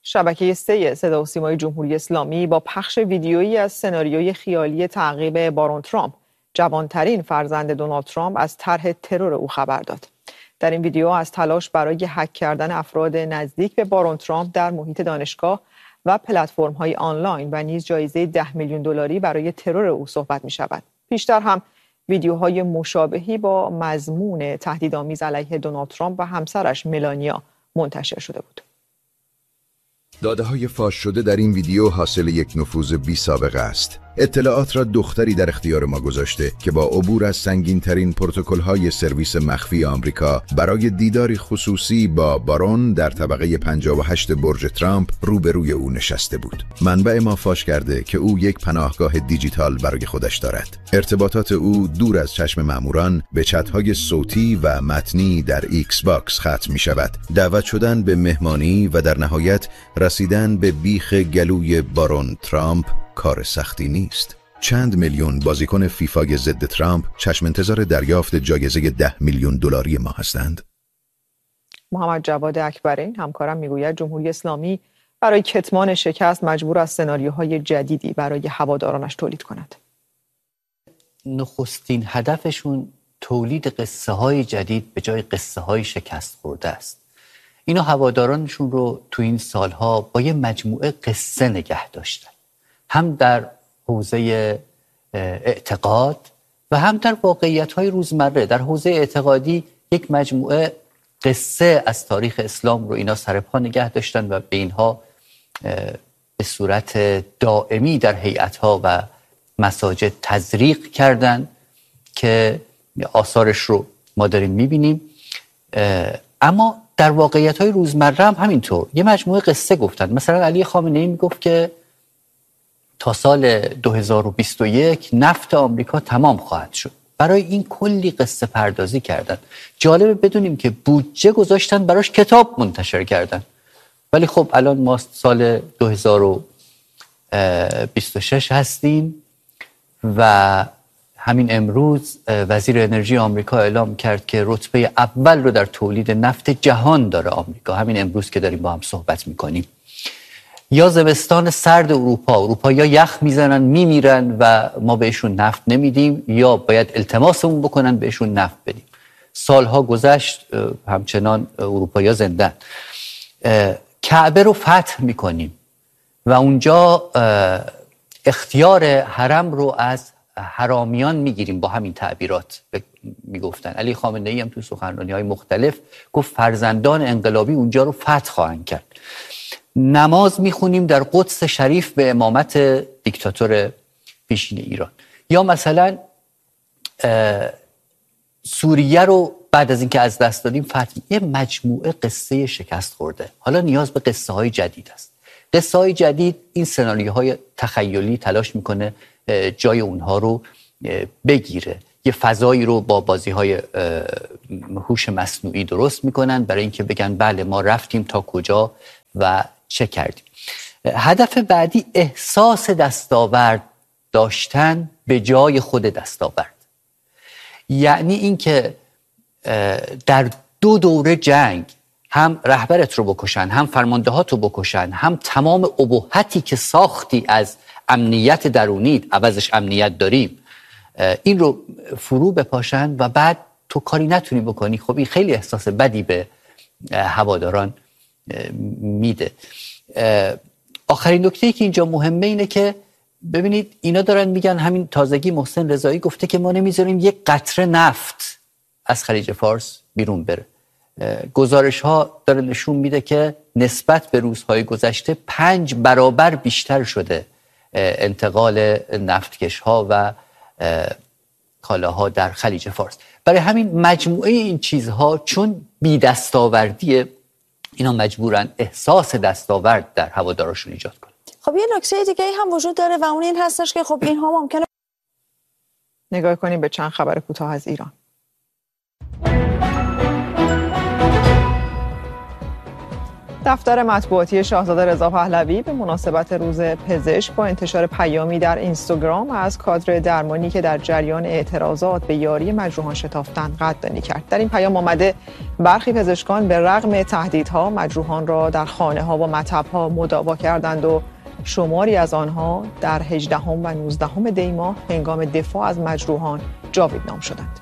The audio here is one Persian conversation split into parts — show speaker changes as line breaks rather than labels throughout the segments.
شبکه 3 صدا و سیمای جمهوری اسلامی با پخش ویدیویی از سناریوی خیالی تعقیب بارون ترامپ، جوانترین فرزند دونالد ترامپ، از طرح ترور او خبر داد. در این ویدیو از تلاش برای هک کردن افراد نزدیک به بارون ترامپ در محیط دانشگاه و پلتفرم‌های آنلاین و نیز جایزه $10 میلیون برای ترور او صحبت می‌شود. پیشتر هم ویدیوهای مشابهی با مضمون تهدیدآمیز علیه دونالد ترامپ و همسرش ملانیا منتشر شده بود.
داده‌های فاش شده در این ویدیو حاصل یک نفوذ بی سابقه است. اطلاعات را دختری در اختیار ما گذاشته که با عبور از سنگین‌ترین پروتکل‌های سرویس مخفی آمریکا برای دیداری خصوصی با بارون در طبقه 58 برج ترامپ روبروی او نشسته بود. منبع ما فاش کرده که او یک پناهگاه دیجیتال برای خودش دارد. ارتباطات او دور از چشم ماموران به چت‌های صوتی و متنی در ایکس باکس ختم می‌شود. دعوت شدن به مهمانی و در نهایت رسیدن به بیخ گلوی بارون ترامپ کار سختی نیست. چند میلیون بازیکن فیفا ضد ترامپ چشم انتظار دریافت جایزه $10 میلیون ما هستند.
محمد جواد اکبرین همکارم میگوید جمهوری اسلامی برای کتمان شکست مجبور است سناریوهای جدیدی برای هوادارانش تولید کند.
نخستین هدفشون تولید قصه های جدید به جای قصه های شکست خورده است. اینا هوادارانشون رو تو این سالها با یه مجموعه قصه نگه داشتن، هم در حوزه اعتقاد و هم در واقعیت‌های روزمره. در حوزه اعتقادی یک مجموعه قصه از تاریخ اسلام رو اینا سرپا نگه داشتن و به اینها به صورت دائمی در هیئت‌ها و مساجد تزریق کردن که آثارش رو ما داریم می‌بینیم. اما در واقعیت‌های روزمره هم همینطور یه مجموعه قصه گفتن. مثلا علی خامنه‌ای میگفت که تا سال 2021 نفت آمریکا تمام خواهد شد. برای این کلی قصه پردازی کردن. جالبه بدونیم که بودجه گذاشتن براش کتاب منتشر کردن. ولی خب الان ما سال 2026 هستیم و همین امروز وزیر انرژی آمریکا اعلام کرد که رتبه اول رو در تولید نفت جهان داره آمریکا. همین امروز که داریم با هم صحبت میکنیم. یا زمستان سرد اروپا یا یخ میزنن میمیرن و ما بهشون نفت نمیدیم یا باید التماسمون بکنن بهشون نفت بدیم. سالها گذشت همچنان اروپایی‌ها زندن. کعبه رو فتح میکنیم و اونجا اختیار حرم رو از حرامیان میگیریم. با همین تعبیرات میگفتن. علی خامنه‌ای هم تو سخنرانی‌های مختلف گفت فرزندان انقلابی اونجا رو فتح خواهند کرد. نماز میخونیم در قدس شریف به امامت دیکتاتور پیشین ایران. یا مثلا سوریه رو بعد از اینکه از دست دادیم فتح. یه مجموعه قصه شکست خورده. حالا نیاز به قصه های جدید است. قصه های جدید این سناریوهای تخیلی تلاش میکنه جای اونها رو بگیره. یه فضایی رو با بازی‌های هوش مصنوعی درست میکنن برای اینکه بگن بله ما رفتیم تا کجا و چه کردیم. هدف بعدی احساس دستاورد داشتن به جای خود دستاورد. یعنی اینکه در دو دوره جنگ هم رهبرت رو بکشن، هم فرماندهات رو بکشن، هم تمام ابهتی که ساختی از امنیت درونیت عوضش امنیت داریم این رو فرو بپاشن و بعد تو کاری نتونی بکنی. خب این خیلی احساس بدی به هواداران میده. آخرین نکته‌ای که اینجا مهمه اینه که ببینید اینا دارن میگن، همین تازگی محسن رضایی گفته که ما نمیذاریم یک قطره نفت از خلیج فارس بیرون بره. گزارش ها داره نشون میده که نسبت به روزهای گذشته 5 برابر بیشتر شده انتقال نفتکش ها و کالاها در خلیج فارس. برای همین مجموعه این چیزها چون بی دستاوردیه، اینا مجبورن احساس دستاورد در هوادارشون ایجاد کنن.
خب یه نکته دیگه هم وجود داره و اون این هستش که خب اینها ممکنه
نگاه کنیم به چند خبر کوتاه از ایران. دفتر مطبوعاتی شاهزاده رضا پهلوی به مناسبت روز پزشک با انتشار پیامی در اینستاگرام از کادر درمانی که در جریان اعتراضات به یاری مجروحان شتافتند قدردانی کرد. در این پیام آمده برخی پزشکان به رغم تهدیدها مجروحان را در خانه‌ها و مطب‌ها مداوا کردند و شماری از آنها در 18 و 19 دی ماه هنگام دفاع از مجروحان جاویدنام شدند.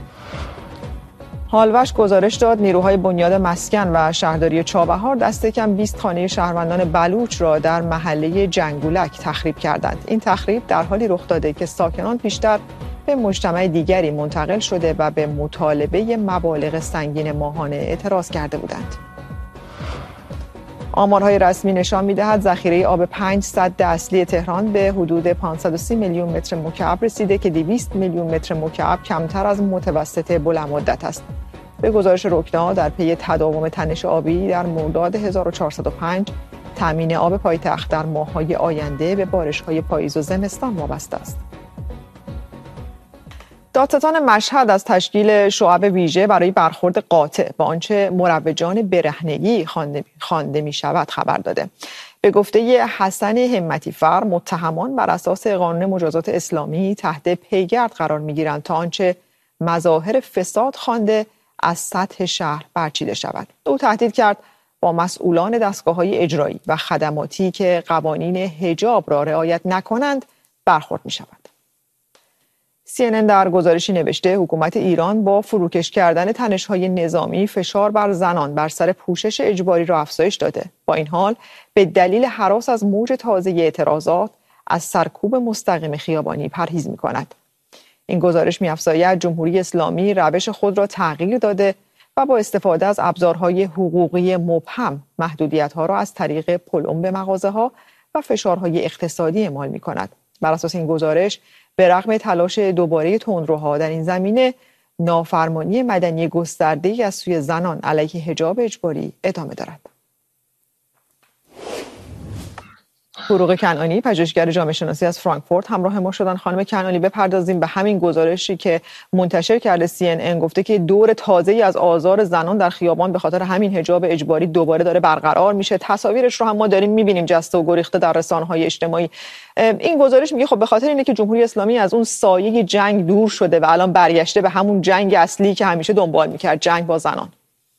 هالوش گزارش داد نیروهای بنیاد مسکن و شهرداری چابهار دست کم 20 خانه شهروندان بلوچ را در محله جنگولک تخریب کردند. این تخریب در حالی رخ داده که ساکنان پیشتر به مجتمع دیگری منتقل شده و به مطالبه مبالغ سنگین ماهانه اعتراض کرده بودند. آمارهای رسمی نشان می‌دهد ذخیره آب 5 سد اصلی تهران به حدود 530 میلیون متر مکعب رسیده که 200 میلیون متر مکعب کمتر از متوسط بلند مدت است. به گزارش رکنا در پی تداوم تنش آبی در مرداد 1405 تامین آب پایتخت در ماه‌های آینده به بارش‌های پاییز و زمستان وابسته است. دادستان مشهد از تشکیل شعب ویژه برای برخورد قاطع با آنچه مروجان برهنگی خوانده می‌شود خبر داده. به گفته حسن همتی فر، متهمان بر اساس قانون مجازات اسلامی تحت پیگرد قرار می‌گیرند تا آنچه مظاهر فساد خوانده از سطح شهر برچیده شود. او تهدید کرد با مسئولان دستگاه‌های اجرایی و خدماتی که قوانین حجاب را رعایت نکنند برخورد می‌شود. CNN در گزارشی نوشته حکومت ایران با فروکش کردن تنش‌های نظامی فشار بر زنان بر سر پوشش اجباری را افزایش داده. با این حال به دلیل هراس از موج تازه اعتراضات از سرکوب مستقیم خیابانی پرهیز می‌کند. این گزارش می‌افزاید جمهوری اسلامی روش خود را تغییر داده و با استفاده از ابزارهای حقوقی مبهم محدودیت‌ها را از طریق پلم به مغازه‌ها و فشارهای اقتصادی اعمال می‌کند. بر اساس این گزارش به رغم تلاش دوباره تندروها در این زمینه، نافرمانی مدنی گسترده‌ای از سوی زنان علیه حجاب اجباری ادامه دارد. فروغ کنعانی، پژوهشگر جامعه شناسی از فرانکفورت همراه ما شدن. خانم کنعانی، بپردازیم به همین گزارشی که منتشر کرده CNN. گفته که دور تازه‌ای از آزار زنان در خیابان به خاطر همین حجاب اجباری دوباره داره برقرار میشه. تصاویرش رو هم ما داریم می‌بینیم جسته و گریخته در رسانه‌های اجتماعی. این گزارش میگه خب به خاطر اینه که جمهوری اسلامی از اون سایه جنگ دور شده و الان برگشته به همون جنگ اصلی که همیشه دنبال می‌کرد، جنگ با زنان.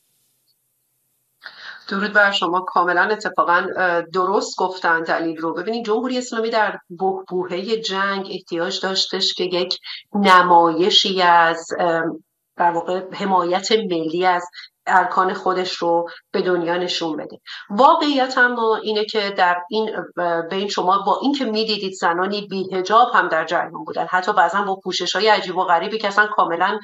درود بر شما. کاملا اتفاقا درست گفتن دلیل رو. ببینید جمهوری اسلامی در بحبوحه جنگ احتیاج داشتش که یک نمایشی از در واقع حمایت ملی از ارکان خودش رو به دنیا نشون بده. واقعیت اما اینه که در این بین شما با اینکه میدیدید زنانی بی حجاب هم در جریان بودن، حتی بعضا با پوشش‌های عجیب و غریبی که اصلا کاملا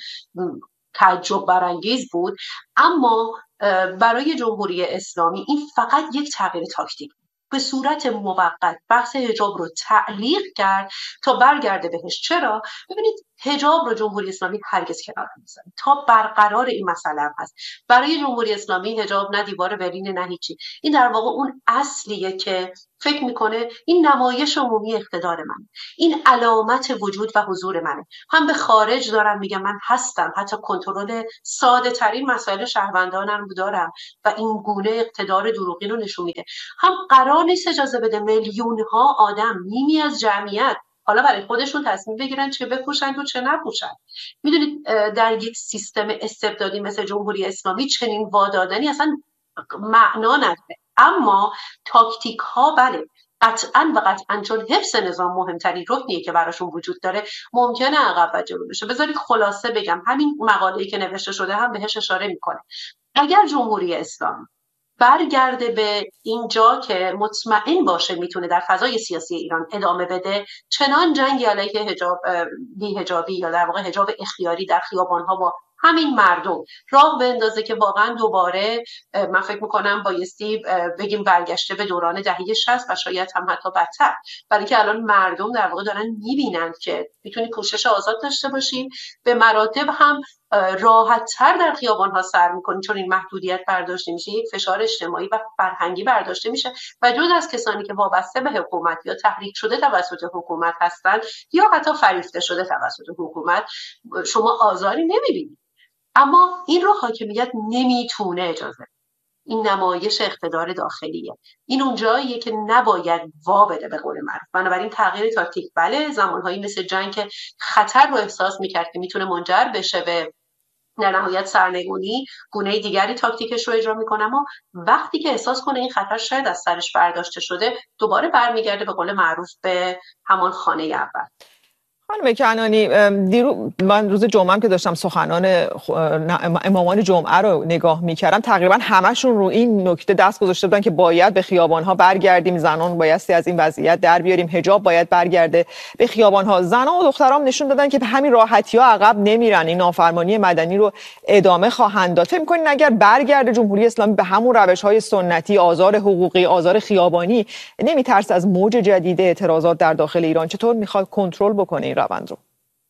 تعجب برانگیز بود، اما برای جمهوری اسلامی این فقط یک تغییر تاکتیک به صورت موقت بحث حجاب رو تعلیق کرد تا برگرده بهش. چرا؟ ببینید حجاب رو جمهوری اسلامی هرگز کنار نمیذاره تا برقرار این مسئله هم هست. برای جمهوری اسلامی حجاب نه دیوار برلین نه هیچی. این در واقع اون اصلیه که فکر میکنه این نمایش عمومی اقتدار من، این علامت وجود و حضور منه. هم به خارج دارم میگم من هستم، حتی کنترل ساده ترین مسائل شهروندانم دارم و این گونه اقتدار دروغین رو نشون میده. هم قرار نیست اجازه بده میلیون ها آدم، نیمی از جمعیت، حالا برای خودشون تصمیم بگیرن چه بپوشن و چه نپوشن. میدونید در یک سیستم استبدادی مثل جمهوری اسلامی چنین وادادنی اصلا معنا نداره. اما تاکتیک ها بله قطعاً چون حفظ نظام مهمترین رکنیه که براشون وجود داره، ممکنه عقب و جلو بشه. بذارید خلاصه بگم، همین مقاله‌ای که نوشته شده هم بهش اشاره میکنه. اگر جمهوری اسلامی برگرده به اینجا که مطمئن باشه میتونه در فضای سیاسی ایران ادامه بده، چنان جنگی علیه حجاب بی حجابی یا در واقع حجاب اختیاری در خیابان‌ها با همین مردم راه بندازه که واقعا دوباره من فکر میکنم بایستی بگیم برگشته به دوران دهه 60 و شاید هم حتی بدتر، برای که الان مردم در واقع دارن میبینند که میتونی پوشش آزاد داشته باشی، به مراتب هم راحت تر در خیابان ها سر میکنی چون این محدودیت برداشته میشه، یک فشار اجتماعی و فرهنگی برداشته میشه و جز از کسانی که وابسته به حکومت یا تحریک شده توسط حکومت هستن یا حتی فریفته شده توسط حکومت شما آزاری نمیبینید. اما این رو حاکمیت نمیتونه اجازه. این نمایش اقتدار داخلیه. این اونجاییه که نباید وا بده به قول معروف. بنابراین تغییر تاکتیک بله، زمانهایی مثل جنگ که خطر رو احساس میکرد که میتونه منجر بشه به در نهایت سرنگونی، گونه دیگری تاکتیکش رو اجرا میکنه، اما وقتی که احساس کنه این خطر شاید از سرش برداشته شده، دوباره برمیگرده به قول معروف به همان خانه اول.
خانم کنانی، من روز جمعه هم که داشتم سخنان امامان جمعه رو نگاه میکردم، تقریبا همشون رو این نکته دست گذاشته بودن که باید به خیابانها برگردیم، زنان بایستی از این وضعیت در بیاریم، حجاب باید برگرده به خیابانها. زنان و دخترام نشون دادن که به همین راحتی ها عقب نمیرن، این نافرمانی مدنی رو ادامه خواهند داد. فکر می‌کنین اگر برگرده جمهوری اسلامی به همون روش‌های سنتی، آزار حقوقی، آزار خیابانی، نمیترسه از موج جدید اعتراضات در داخل ایران؟ چطور میخواد کنترل بکنه روند رو؟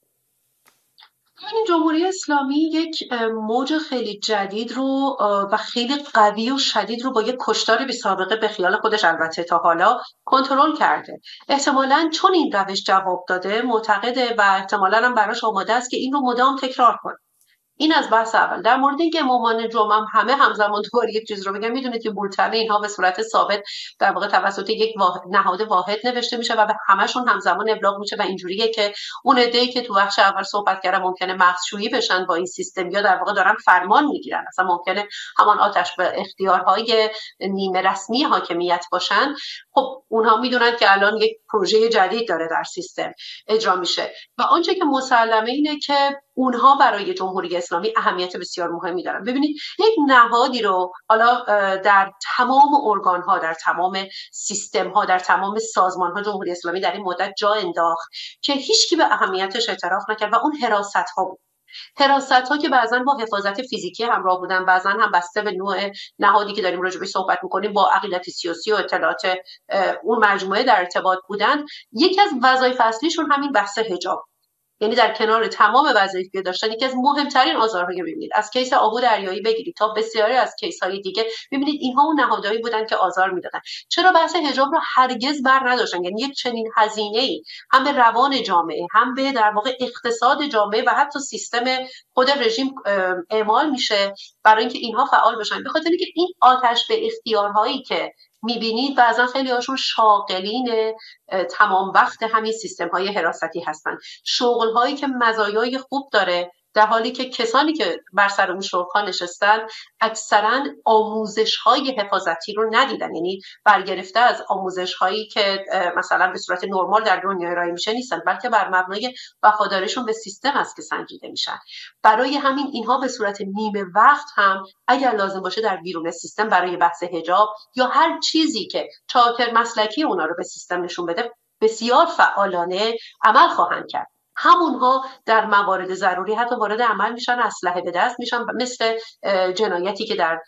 این جمهوری اسلامی یک موج خیلی جدید رو و خیلی قوی و شدید رو با یک کشتار بی سابقه به خیال خودش البته تا حالا کنترل کرده. احتمالاً چون این روش جواب داده معتقده و احتمالاً هم براش آماده است که این رو مدام تکرار کنه. این از بحث اول. در مورد اینکه امامان جمعه همه همزمان دوباره یک چیز رو بگم، میدونید که بولتن اینها به صورت ثابت در واقع توسط یک نهاد واحد نوشته میشه و به همشون همزمان ابلاغ میشه و اینجوریه که اون عده‌ای که تو بخش اول صحبت کردن ممکنه مغزشویی بشن با این سیستم یا در واقع دارن فرمان میگیرن، اصلا ممکنه همان آتش به اختیارهای نیمه رسمی حاکمیت باشن. خب اونها میدونن که الان یک پروژه جدید داره در سیستم اجرا میشه و آنچه که مسلمه اینه که اونها برای جمهوری اسلامی اهمیت بسیار مهمی دارن. ببینید یک نهادی رو حالا در تمام ارگان‌ها، در تمام سیستم‌ها، در تمام سازمان‌ها جمهوری اسلامی در این مدت جا انداخت که هیچکی به اهمیتش اعتراف نکرد و اون حراست‌ها بود. حراست‌ها که بعضاً با حفاظت فیزیکی همراه بودن، بعضاً هم بسته به نوع نهادی که داریم راجع بهش صحبت می‌کنیم با عقیدت سیاسی و اطلاعات اون مجموعه در ارتباط بودن. یکی از وظایف اصلیشون همین بحث حجاب، یعنی در کنار تمام وظایفی که داشتن یکی از مهمترین آزارهایی ببینید از کیس آهو دریایی بگیرید تا بسیاری از کیس‌های دیگه، ببینید اینها اون نهادهایی بودن که آزار میدادن. چرا بحث حجاب رو هرگز بر نداشتن؟ یعنی یک چنین هزینه‌ای هم به روان جامعه، هم به در واقع اقتصاد جامعه و حتی سیستم خود رژیم اعمال میشه برای اینکه اینها فعال بشن. به خاطر اینکه این آتش به اختیارهایی که میبینید بعضا خیلی هاشون شاغلین تمام وقت همین سیستم های حراستی هستن، شغل هایی که مزایای خوب داره، در حالی که کسانی که بر سر اون شغل‌ها نشستن اکثرا آموزش‌های حفاظتی رو ندیدن، یعنی برگرفته از آموزش‌هایی که مثلا به صورت نرمال در دنیا ارائه میشه نیستن، بلکه بر مبنای وفاداریشون به سیستم است که سنجیده میشن. برای همین اینها به صورت نیمه وقت هم اگر لازم باشه در بیرون سیستم برای بحث حجاب یا هر چیزی که چارتر مسلکی اونا رو به سیستم نشون بده بسیار فعالانه عمل خواهند کرد. همونها در موارد ضروری حتی وارد عمل میشن، اسلحه به دست میشن، مثل جنایتی که در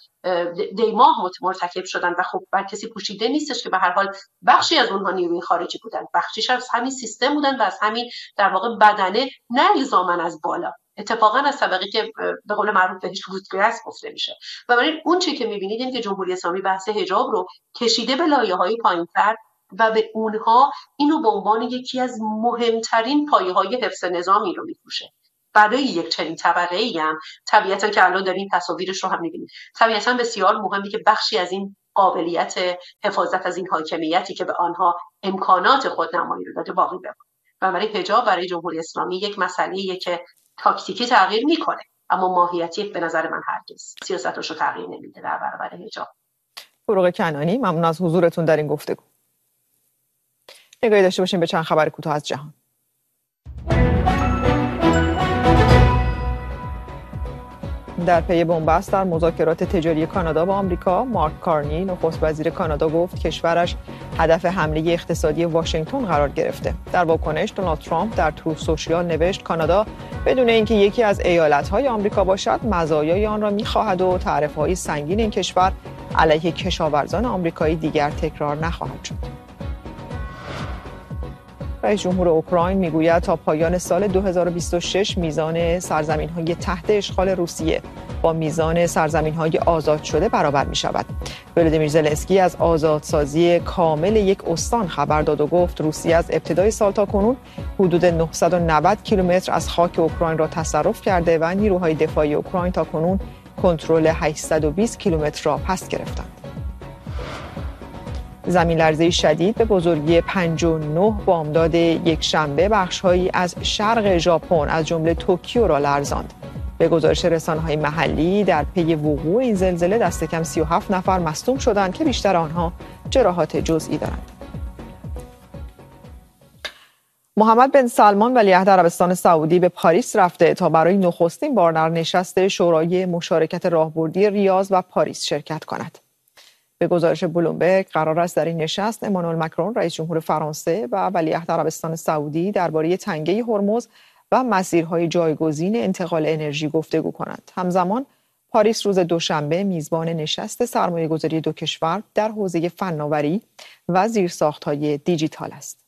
دیماه مرتکب شدن و خب بر کسی پوشیده نیستش که به هر حال بخشی از اونها نیروی خارجی بودن، بخشیش از همین سیستم بودن و از همین در واقع بدنه، نه الزاماً از بالا، اتفاقا از طبقی که به قول معروف بهش روتگرس گفته میشه. و برای اون چی که میبینید این که جمهوری اسلامی بحث حجاب رو کشیده به لایه‌های پایین‌تر و به اونها اینو به عنوان یکی از مهمترین پایه‌های حفظ نظامی رو می‌پوشه. برای یک چنین طبقه‌ای هم طبیعتاً که الان دارین تصاویرش رو هم می‌بینید، طبیعتاً بسیار مهمه که بخشی از این قابلیت حفاظت از این حاکمیتی که به آنها امکانات خودنمایی رو داده باقی بمونه. و برای حجاب برای جمهوری اسلامی یک مسئله‌ایه که تاکتیکی تغییر می‌کنه، اما ماهیتی به نظر من هرگز سیاستش رو تغییر نمیده در برابر حجاب.
فروغ کنانی، ممنون از حضورتون در این گفتگو. نگاهی داشته باشیم به چند خبر کوتاه از جهان. در پی بنبست در مذاکرات تجاری کانادا با آمریکا، مارک کارنی نخست وزیر کانادا گفت کشورش هدف حمله اقتصادی واشنگتن قرار گرفته. در واکنش دونالد ترامپ در تروث سوشیال نوشت کانادا بدون اینکه یکی از ایالت‌های آمریکا باشد مزایای آن را می‌خواهد و تعرفه‌های سنگین این کشور علیه کشاورزان آمریکایی دیگر تکرار نخواهد شد. رئیس جمهور اوکراین میگوید تا پایان سال 2026 میزان سرزمین‌های تحت اشغال روسیه با میزان سرزمین‌های آزاد شده برابر می‌شود. ولادیمیر زلنسکی از آزادسازی کامل یک استان خبر داد و گفت روسیه از ابتدای سال تا کنون حدود 990 کیلومتر از خاک اوکراین را تصرف کرده و نیروهای دفاعی اوکراین تا کنون کنترل 820 کیلومتر را پس گرفتند. زمین لرزه شدید به بزرگی 5.9 بامداد یک شنبه بخش‌هایی از شرق ژاپن از جمله توکیو را لرزاند. به گزارش رسانه‌های محلی در پی وقوع این زلزله دست کم 37 نفر مصدوم شدند که بیشتر آنها جراحات جزئی دارند. محمد بن سلمان ولیعهد عربستان سعودی به پاریس رفته تا برای نخستین بار در نشست شورای مشارکت راهبردی ریاض و پاریس شرکت کند. به گزارش بلومبرگ قرار است در این نشست امانوئل مکرون رئیس جمهور فرانسه و ولیعهد عربستان سعودی درباره تنگه هرمز و مسیرهای جایگزین انتقال انرژی گفتگو کنند. همزمان پاریس روز دوشنبه میزبان نشست سرمایه‌گذاری دو کشور در حوزه فناوری و زیرساخت‌های دیجیتال است.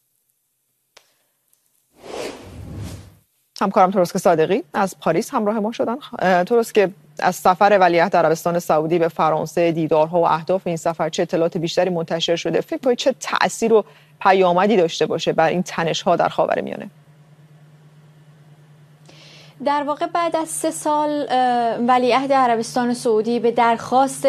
همکارم تروسک صادقی از پاریس همراه ما شدن. تروسک، از سفر ولیعهد عربستان سعودی به فرانسه، دیدارها و اهداف این سفر چه اطلاعات بیشتری منتشر شده؟ فکر کنید چه تأثیر و پیامدی داشته باشه بر این تنش‌ها در خاورمیانه؟
در واقع بعد از 3 سال ولیعهد عربستان سعودی به درخواست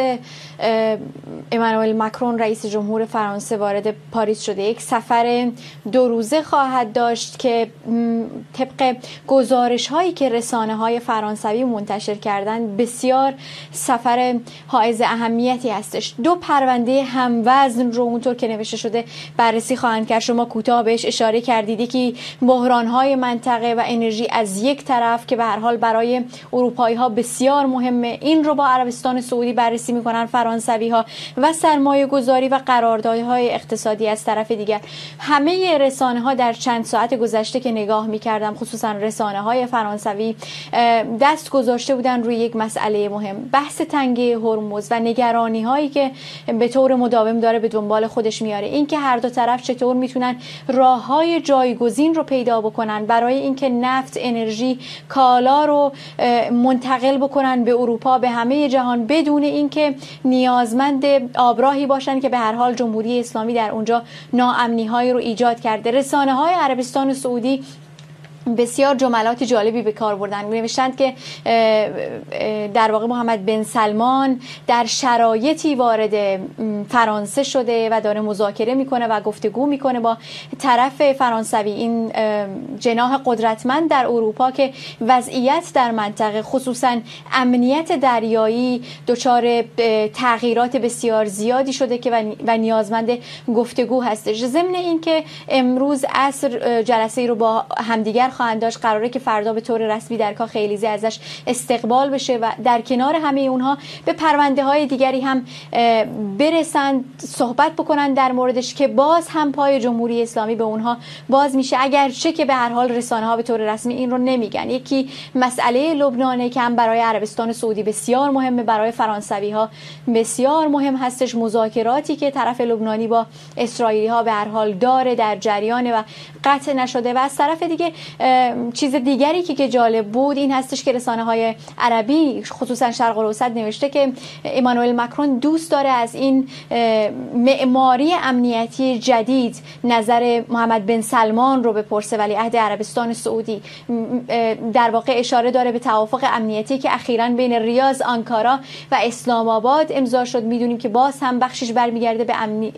امانوئل مکرون رئیس جمهور فرانسه وارد پاریس شده. یک سفر 2 روزه خواهد داشت که طبق گزارش هایی که رسانه های فرانسوی منتشر کردن بسیار سفر حائز اهمیتی هستش. 2 پرونده هموزن رو اونطور که نوشته شده بررسی خواهند کرد. شما کوتاه بهش اشاره کردید که بحران های منطقه و انرژی از یک طرف که به هر حال برای اروپایی ها بسیار مهمه، این رو با عربستان سعودی بررسی میکنن فرانسوی ها، و سرمایه گذاری و قراردادهای اقتصادی از طرف دیگر. همه رسانه ها در چند ساعت گذشته که نگاه میکردم، خصوصا رسانه های فرانسوی، دست گذاشته بودن روی یک مسئله مهم، بحث تنگه هرمز و نگرانی هایی که به طور مداوم داره به دنبال خودش میاره. این که هر دو طرف چطور میتونن راه های جایگزین رو پیدا بکنن برای اینکه نفت، انرژی، کالا رو منتقل بکنن به اروپا، به همه جهان، بدون اینکه نیازمند آبراهی باشن که به هر حال جمهوری اسلامی در اونجا ناامنی های رو ایجاد کرده. رسانه های عربستان سعودی بسیار جملات جالبی به کار بردن. نوشتند که در واقع محمد بن سلمان در شرایطی وارد فرانسه شده و داره مذاکره میکنه و گفتگو میکنه با طرف فرانسوی، این جناح قدرتمند در اروپا، که وضعیت در منطقه خصوصا امنیت دریایی دچار تغییرات بسیار زیادی شده که و نیازمند گفتگو هستش. ضمن این که امروز عصر جلسه رو با همدیگر خواهند داشت، قراره که فردا به طور رسمی در کاخ الیزه ازش استقبال بشه و در کنار همه اونها به پرونده های دیگری هم برسند، صحبت بکنن در موردش که باز هم پای جمهوری اسلامی به اونها باز میشه، اگرچه که به هر حال رسانه ها به طور رسمی این رو نمیگن. یکی مسئله لبنانه که هم برای عربستان سعودی بسیار مهمه، برای فرانسوی ها بسیار مهم هستش. مذاکراتی که طرف لبنانی با اسرائیلی ها به هر حال داره در جریان و قطع نشده. و از طرف دیگه چیز دیگری که جالب بود این هستش که رسانه های عربی خصوصا شرق الاوسط نوشته که امانوئل مکرون دوست داره از این معماری امنیتی جدید نظر محمد بن سلمان رو بپرسه. ولیعهد عربستان سعودی در واقع اشاره داره به توافق امنیتی که اخیراً بین ریاض، آنکارا و اسلام آباد امضا شد. میدونیم که باز هم بخشش برمیگرده